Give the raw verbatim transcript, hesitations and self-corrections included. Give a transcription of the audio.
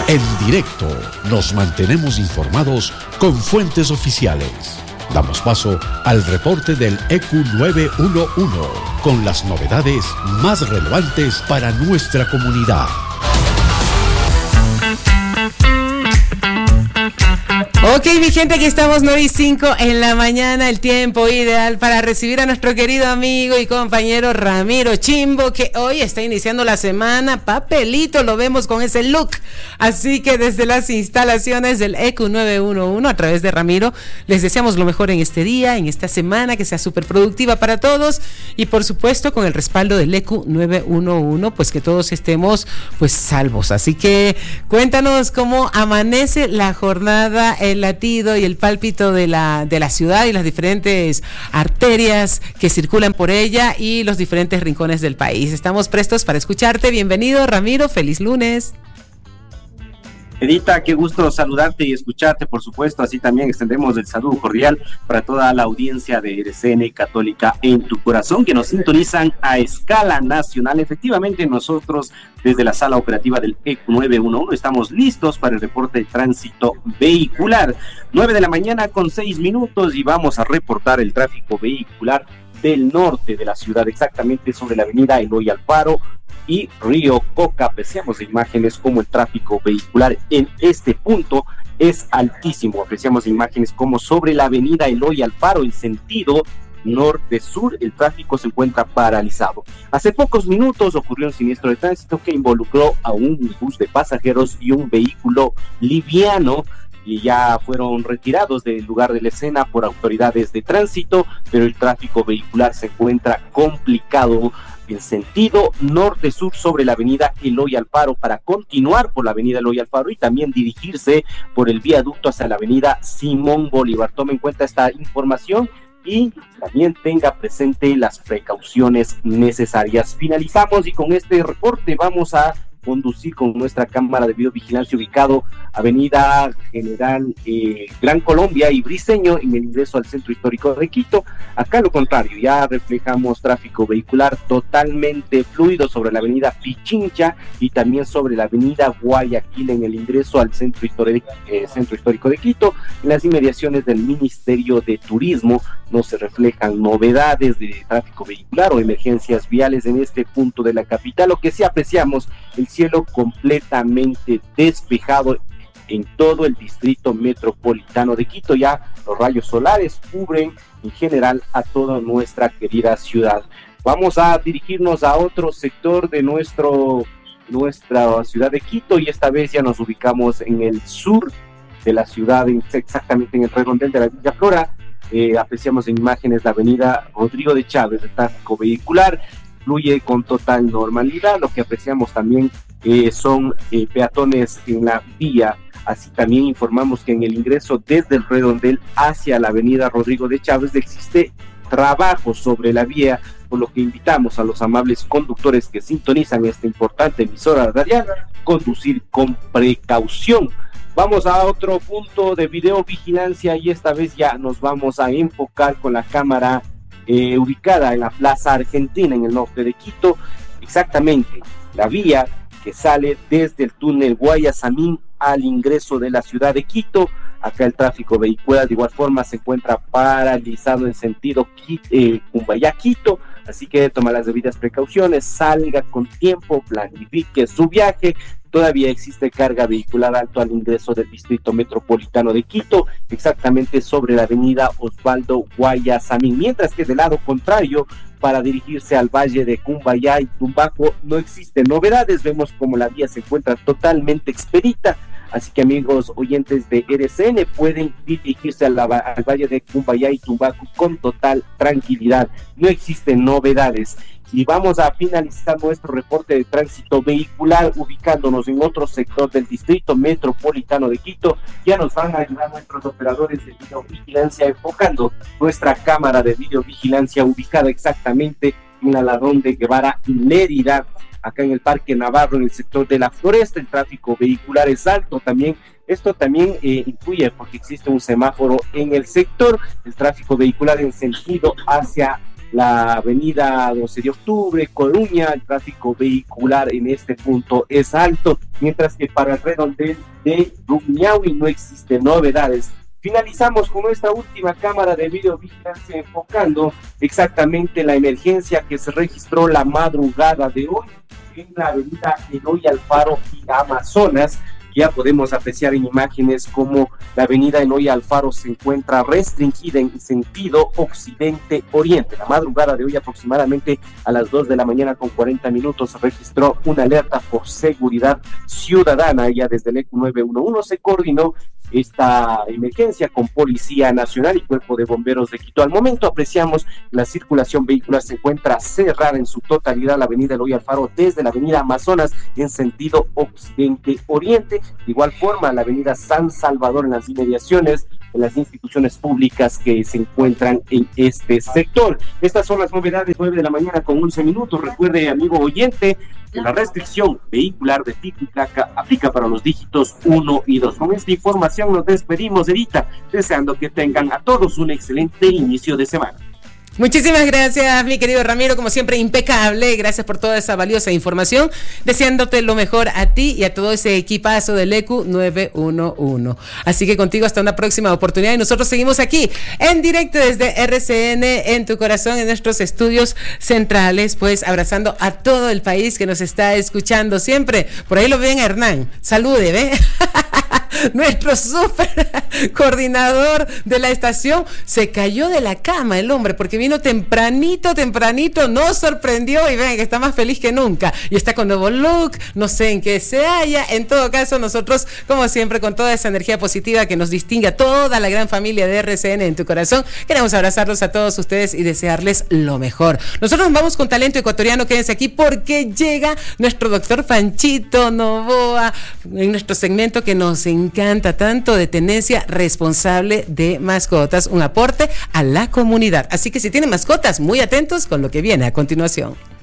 En directo nos mantenemos informados con fuentes oficiales. Damos paso al reporte del E Q nueve uno uno con las novedades más relevantes para nuestra comunidad. Ok, mi gente, aquí estamos nueve y cinco en la mañana, el tiempo ideal para recibir a nuestro querido amigo y compañero Ramiro Chimbo, que hoy está iniciando la semana, papelito, lo vemos con ese look, así que desde las instalaciones del E Q nueve uno uno, a través de Ramiro, les deseamos lo mejor en este día, en esta semana, que sea súper productiva para todos, y por supuesto con el respaldo del E Q nueve uno uno, pues que todos estemos pues salvos, así que cuéntanos cómo amanece la jornada, el latido y el pálpito de la, de la ciudad y las diferentes arterias que circulan por ella y los diferentes rincones del país. Estamos prestos para escucharte. Bienvenido, Ramiro. Feliz lunes. Edita, qué gusto saludarte y escucharte, por supuesto. Así también extendemos el saludo cordial para toda la audiencia de R C N Católica en tu Corazón, que nos sintonizan a escala nacional. Efectivamente, nosotros desde la sala operativa del E Q nueve uno uno estamos listos para el reporte de tránsito vehicular. nueve de la mañana con seis minutos y vamos a reportar el tráfico vehicular del norte de la ciudad, exactamente sobre la avenida Eloy Alfaro y Río Coca. Apreciamos imágenes como el tráfico vehicular en este punto es altísimo. Apreciamos imágenes como sobre la avenida Eloy Alfaro en sentido norte-sur, el tráfico se encuentra paralizado. Hace pocos minutos ocurrió un siniestro de tránsito que involucró a un bus de pasajeros y un vehículo liviano, y ya fueron retirados del lugar de la escena por autoridades de tránsito, pero el tráfico vehicular se encuentra complicado en sentido norte-sur sobre la avenida Eloy Alfaro para continuar por la avenida Eloy Alfaro y también dirigirse por el viaducto hacia la avenida Simón Bolívar. Tome en cuenta esta información y también tenga presente las precauciones necesarias. Finalizamos y con este reporte vamos a conducir con nuestra cámara de videovigilancia ubicado avenida General eh, Gran Colombia y Briceño en el ingreso al centro histórico de Quito. Acá lo contrario, ya reflejamos tráfico vehicular totalmente fluido sobre la avenida Pichincha y también sobre la avenida Guayaquil en el ingreso al centro histórico, eh, centro histórico de Quito. En las inmediaciones del Ministerio de Turismo no se reflejan novedades de tráfico vehicular o emergencias viales en este punto de la capital. Lo que sí apreciamos, el cielo completamente despejado en todo el distrito metropolitano de Quito. Ya los rayos solares cubren en general a toda nuestra querida ciudad. Vamos a dirigirnos a otro sector de nuestro nuestra ciudad de Quito y esta vez ya nos ubicamos en el sur de la ciudad, exactamente en el redondel de la Villa Flora. Eh, apreciamos en imágenes la avenida Rodrigo de Chávez. El tráfico vehicular fluye con total normalidad. Lo que apreciamos también eh, son eh, peatones en la vía. Así también informamos que en el ingreso desde el redondel hacia la avenida Rodrigo de Chávez existe trabajo sobre la vía, por lo que invitamos a los amables conductores que sintonizan esta importante emisora radial a conducir con precaución. Vamos a otro punto de videovigilancia y esta vez ya nos vamos a enfocar con la cámara eh, ubicada en la Plaza Argentina en el norte de Quito, exactamente la vía que sale desde el túnel Guayasamín al ingreso de la ciudad de Quito. Acá el tráfico vehicular de igual forma se encuentra paralizado en sentido eh, Cumbayá-Quito, así que toma las debidas precauciones, salga con tiempo, planifique su viaje. Todavía existe carga vehicular alto al ingreso del distrito metropolitano de Quito, exactamente sobre la avenida Osvaldo Guayasamín, mientras que del lado contrario, para dirigirse al valle de Cumbayá y Tumbaco no existen novedades. Vemos como la vía se encuentra totalmente expedita, así que amigos oyentes de R C N pueden dirigirse a la, al valle de Cumbayá y Tumbaco con total tranquilidad, no existen novedades. Y vamos a finalizar nuestro reporte de tránsito vehicular ubicándonos en otro sector del distrito metropolitano de Quito. Ya nos van a ayudar nuestros operadores de videovigilancia enfocando nuestra cámara de videovigilancia ubicada exactamente en la Ladrón de Guevara y Lérida, acá en el Parque Navarro, en el sector de la Floresta. El tráfico vehicular es alto también. Esto también eh, influye porque existe un semáforo en el sector. El tráfico vehicular en sentido hacia la avenida doce de octubre, Coruña, el tráfico vehicular en este punto es alto, mientras que para el redondel de Rumiñahui no existen novedades. Finalizamos con nuestra última cámara de videovigilancia enfocando exactamente la emergencia que se registró la madrugada de hoy en la avenida Eloy Alfaro y Amazonas. Ya podemos apreciar en imágenes cómo la avenida Eloy Alfaro se encuentra restringida en sentido occidente-oriente. La madrugada de hoy, aproximadamente a las dos de la mañana con cuarenta minutos, se registró una alerta por seguridad ciudadana. Ya desde el E Q nueve uno uno se coordinó esta emergencia con Policía Nacional y Cuerpo de Bomberos de Quito. Al momento apreciamos la circulación vehicular se encuentra cerrada en su totalidad la avenida Eloy Alfaro desde la avenida Amazonas en sentido occidente-oriente. De igual forma, la avenida San Salvador en las inmediaciones en las instituciones públicas que se encuentran en este sector. Estas son las novedades, nueve de la mañana con once minutos. Recuerde, amigo oyente, que la restricción vehicular de pico y placa aplica para los dígitos uno y dos. Con esta información nos despedimos, Edita, deseando que tengan a todos un excelente inicio de semana. Muchísimas gracias, mi querido Ramiro, como siempre impecable, gracias por toda esa valiosa información, deseándote lo mejor a ti y a todo ese equipazo del E Q nueve uno uno. Así que contigo hasta una próxima oportunidad y nosotros seguimos aquí en directo desde R C N en tu corazón, en nuestros estudios centrales, pues abrazando a todo el país que nos está escuchando siempre. Por ahí lo ven a Hernán, salude, ¿ve? Nuestro súper coordinador de la estación se cayó de la cama el hombre porque vino tempranito, tempranito, nos sorprendió y ven que está más feliz que nunca y está con nuevo look, no sé en qué se halla. En todo caso, nosotros como siempre con toda esa energía positiva que nos distingue a toda la gran familia de R C N en tu corazón, queremos abrazarlos a todos ustedes y desearles lo mejor. Nosotros nos vamos con talento ecuatoriano, quédense aquí porque llega nuestro doctor Panchito Novoa en nuestro segmento que nos encanta tanto, de tenencia responsable de mascotas, un aporte a la comunidad. Así que si tienen mascotas, muy atentos con lo que viene a continuación.